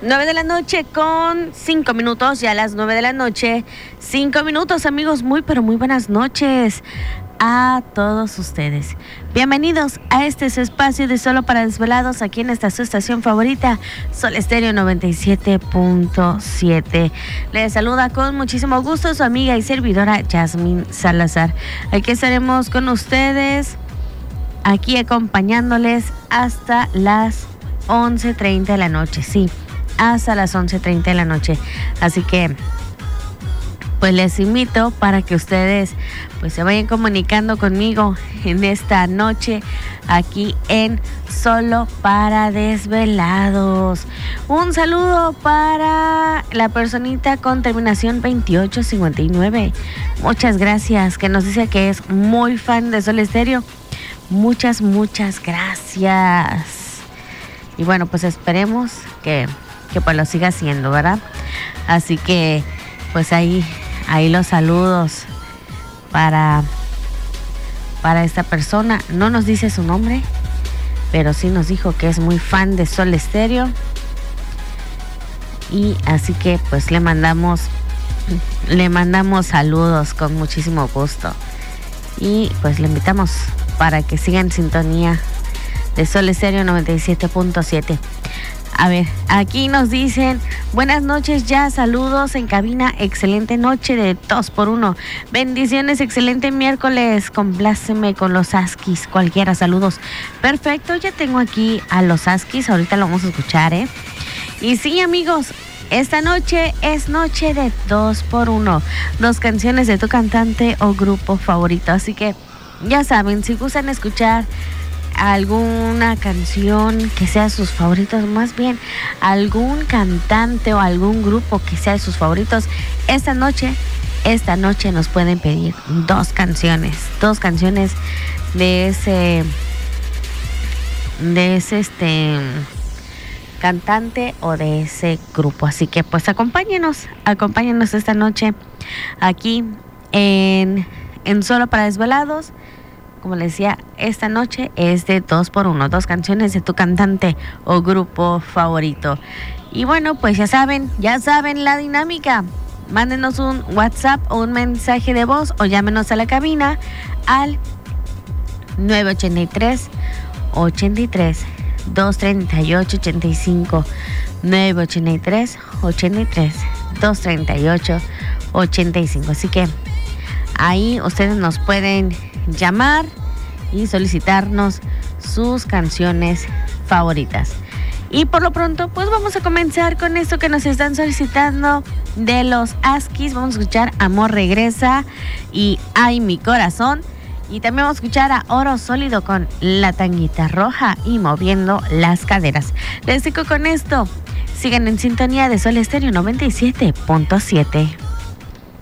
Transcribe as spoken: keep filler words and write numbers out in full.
nueve de la noche con cinco minutos, ya a las nueve de la noche, cinco minutos, amigos, muy pero muy buenas noches a todos ustedes. Bienvenidos a este su espacio de Solo para Desvelados, aquí en esta su estación favorita, Sol Estéreo noventa y siete punto siete. Les saluda con muchísimo gusto su amiga y servidora Yasmín Salazar. Aquí estaremos con ustedes, aquí acompañándoles hasta las once treinta de la noche, sí, hasta las once treinta de la noche. Así que pues les invito para que ustedes pues se vayan comunicando conmigo en esta noche aquí en Solo para Desvelados. Un saludo para la personita con terminación veintiocho cincuenta y nueve. Muchas gracias, que nos dice que es muy fan de Sol Estéreo. Muchas, muchas gracias. Y bueno, pues esperemos que, que pues lo siga haciendo, ¿verdad? Así que pues ahí, ahí los saludos para, para esta persona. No nos dice su nombre, pero sí nos dijo que es muy fan de Sol Estéreo. Y así que pues le mandamos, le mandamos saludos con muchísimo gusto. Y pues le invitamos para que siga en sintonía de Sol Estéreo noventa y siete punto siete. A ver, aquí nos dicen, buenas noches ya, saludos en cabina, excelente noche de dos por uno. Bendiciones, excelente miércoles, compláceme con los Askis, cualquiera, saludos. Perfecto, ya tengo aquí a los Askis, ahorita lo vamos a escuchar, ¿eh? Y sí, amigos, esta noche es noche de dos por uno, dos canciones de tu cantante o grupo favorito, así que ya saben, si gustan escuchar alguna canción que sea de sus favoritos, más bien algún cantante o algún grupo que sea de sus favoritos, esta noche, esta noche nos pueden pedir dos canciones, dos canciones de ese, de ese este cantante o de ese grupo. Así que pues acompáñenos, acompáñenos esta noche aquí en, en Solo para Desvelados. Como les decía, esta noche es de dos por uno, dos canciones de tu cantante o grupo favorito. Y bueno, pues ya saben, ya saben la dinámica. Mándenos un WhatsApp o un mensaje de voz o llámenos a la cabina al nueve ocho tres, ocho tres, dos tres ocho, ocho cinco, nueve ocho tres, ocho tres, dos tres ocho, ocho cinco. Así que ahí ustedes nos pueden llamar y solicitarnos sus canciones favoritas. Y por lo pronto, pues vamos a comenzar con esto que nos están solicitando de los Askis. Vamos a escuchar Amor Regresa y Ay Mi Corazón. Y también vamos a escuchar a Oro Sólido con La Tanguita Roja y Moviendo las Caderas. Les digo con esto, sigan en sintonía de Sol Estéreo noventa y siete punto siete.